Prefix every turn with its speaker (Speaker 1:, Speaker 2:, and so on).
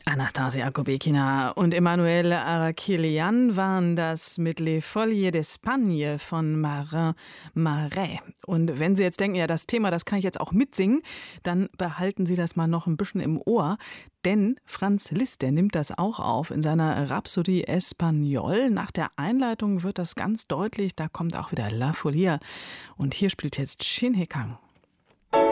Speaker 1: Anastasia Kubekina und Emmanuel Arakelian waren das mit Les Folies d'Espagne von Marin Marais. Und wenn Sie jetzt denken, ja, das Thema, das kann ich jetzt auch mitsingen, dann behalten Sie das mal noch ein bisschen im Ohr. Denn Franz Liszt, der nimmt das auch auf in seiner Rhapsodie Espagnole. Nach der Einleitung wird das ganz deutlich, da kommt auch wieder La Folia. Und hier spielt jetzt Shin He Kang.